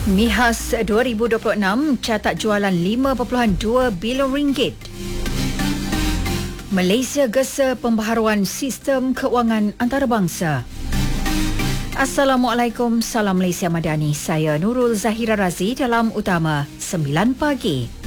MIHAS 2026 catat jualan 5.2 bilion ringgit. Malaysia gesa pembaharuan sistem keuangan antarabangsa. Assalamualaikum, salam Malaysia Madani. Saya Nurul Zahira Razi dalam Utama 9 Pagi.